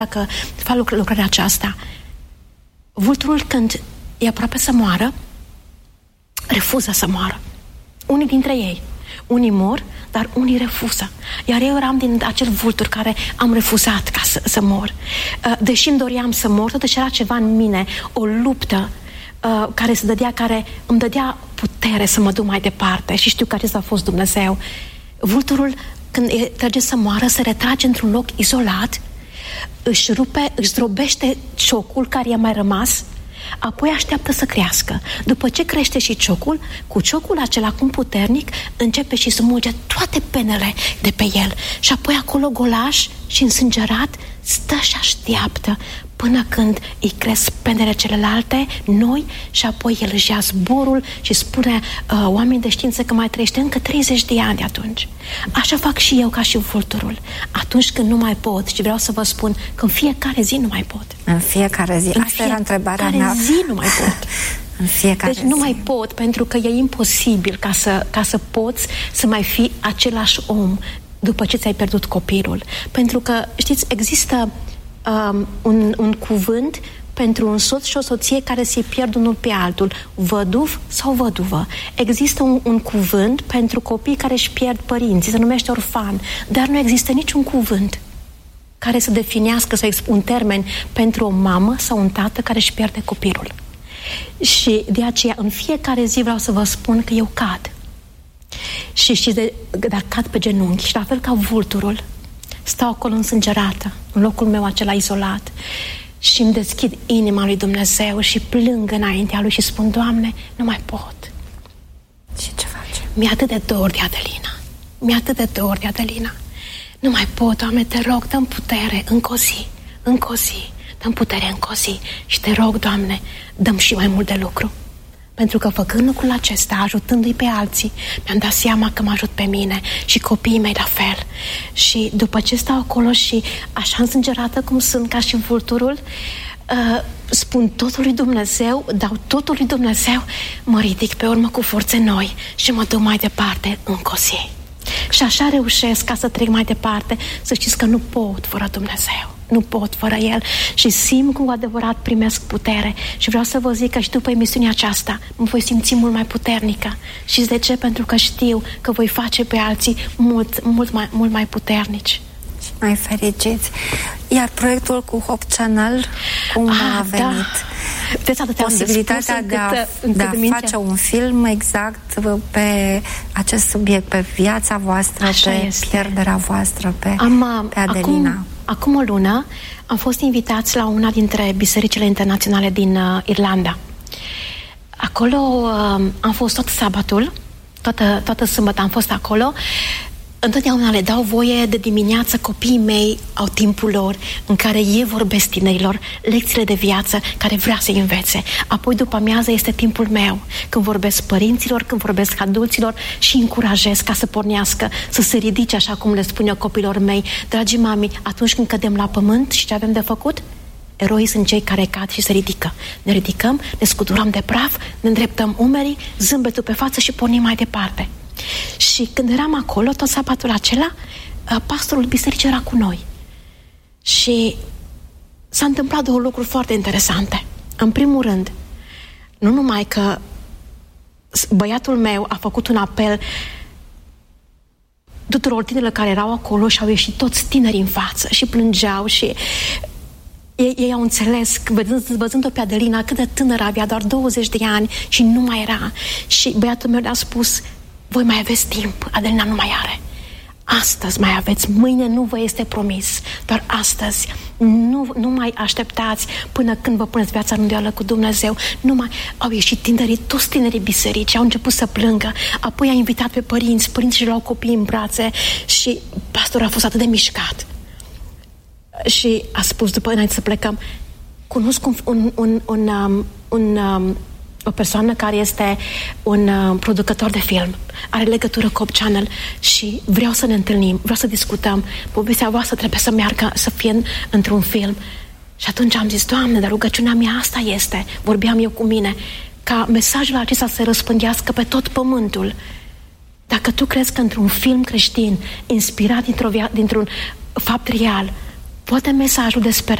Dacă fac lucrarea aceasta, vulturul, când e aproape să moară, refuză să moară. Unii dintre ei. Unii mor, dar unii refuză. Iar eu eram din acel vultur care am refuzat ca să mor. Deși îmi doream să mor, totuși era ceva în mine, o luptă care îmi dădea putere să mă duc mai departe. Și știu că acesta a fost Dumnezeu. Vulturul, când trage să moară, se retrage într-un loc izolat, își zdrobește ciocul care i-a mai rămas, apoi așteaptă să crească. După ce crește și ciocul, cu ciocul acela cum puternic, începe și smulge toate penele de pe el. Și apoi acolo golaș și însângerat stă și așteaptă până când îi cresc penele celelalte noi și apoi el își ia zborul și spune oamenii de știință că mai trăiește încă 30 de ani de atunci. Așa fac și eu ca și vulturul. Atunci când nu mai pot, și vreau să vă spun că în fiecare zi nu mai pot. În fiecare zi. Asta era întrebarea mea. În fiecare zi nu mai pot. În fiecare deci nu mai pot, pentru că e imposibil ca să poți să mai fii același om după ce ți-ai pierdut copilul. Pentru că, știți, există un cuvânt pentru un soț și o soție care se pierd unul pe altul, văduv sau văduvă. Există un cuvânt pentru copii care își pierd părinții, se numește orfan, dar nu există niciun cuvânt care să definească, un termen pentru o mamă sau un tată care își pierde copilul. Și de aceea, în fiecare zi vreau să vă spun că eu cad. Și dar cad pe genunchi și la fel ca vulturul, stau acolo însângerată, în locul meu acela izolat și îmi deschid inima lui Dumnezeu și plâng înaintea lui și spun, Doamne, nu mai pot. Și ce faci? Mi-e atât de dor de Adelina. Mi-e atât de dor de Adelina. Nu mai pot, Doamne, te rog, dă-mi putere încă o zi, dă-mi putere încă o zi și te rog, Doamne, dă-mi și mai mult de lucru. Pentru că făcând lucrul acesta, ajutându-i pe alții, mi-am dat seama că mă ajut pe mine și copiii mei la fel. Și după ce stau acolo și așa însângerată cum sunt ca și vulturul, spun totul lui Dumnezeu, dau totul lui Dumnezeu, mă ridic pe urmă cu forțe noi și mă duc mai departe încă o zi. Și așa reușesc ca să trec mai departe, să știți că nu pot fără Dumnezeu. Nu pot fără El și simt cum cu adevărat primesc putere. Și vreau să vă zic că și după emisiunea aceasta mă voi simți mult mai puternică. Și de ce? Pentru că știu că voi face pe alții mult mai puternici. Și mai fericiți. Iar proiectul cu Hope Channel, cum a venit? Posibilitatea de a face un film exact pe acest subiect, pe viața voastră, pierderea voastră, pe Adelina. Acum o lună am fost invitați la una dintre bisericile internaționale din Irlanda. Acolo am fost tot sabatul, toată sâmbătă am fost acolo. Întotdeauna le dau voie de dimineață, copiii mei au timpul lor în care ei vorbesc tinerilor lecțiile de viață care vrea să-i învețe. Apoi după amiază este timpul meu, când vorbesc părinților, când vorbesc adulților și încurajez ca să pornească, să se ridice, așa cum le spun eu copiilor mei. Dragii mami, atunci când cădem la pământ și ce avem de făcut? Eroii sunt cei care cad și se ridică. Ne ridicăm, ne scuturăm de praf, ne îndreptăm umerii, zâmbetul pe față și pornim mai departe. Și când eram acolo, tot sabatul acela, pastorul bisericii era cu noi. Și s-a întâmplat două lucruri foarte interesante. În primul rând, nu numai că băiatul meu a făcut un apel tuturor tinerilor care erau acolo și au ieșit toți tineri în față și plângeau și ei au înțeles, văzând-o pe Adelina, cât de tânără avea, doar 20 de ani și nu mai era. Și băiatul meu le-a spus, voi mai aveți timp, Adelina nu mai are. Astăzi mai aveți, mâine nu vă este promis, doar astăzi. Nu mai așteptați până când vă puneți viața în îndoială cu Dumnezeu. Nu mai au ieșit tinerii, toți tinerii biserici, au început să plângă. Apoi a invitat pe părinții luau copiii în brațe și pastorul a fost atât de mișcat. Și a spus după înainte să plecăm, cunosc o persoană care este un producător de film, are legătură cu Hope Channel și vreau să ne întâlnim, vreau să discutăm. Povestea voastră trebuie să meargă, să fie într-un film. Și atunci am zis, Doamne, dar rugăciunea mea asta este, vorbeam eu cu mine, ca mesajul acesta să se răspândească pe tot pământul. Dacă tu crezi că într-un film creștin, inspirat dintr-un fapt real, poate mesajul de